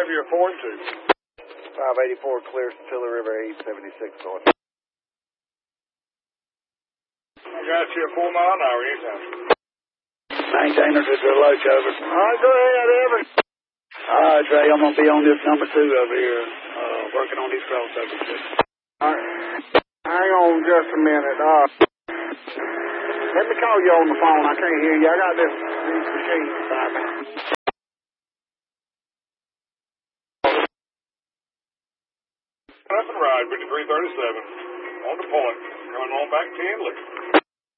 you're 4 and 2. 584 clear Tiller River 876 north. I got you at 4 mile an hour anytime. Maintainer to the low cover. All right, go ahead, Evan. All right, Trey, I'm going to be on this number 2 over here, working on these crossovers. All right. Hang on just a minute. Let me call you on the phone. I can't hear you. I got these machines beside me. Up and ride, 5337. On the point. Coming on back 10, listen.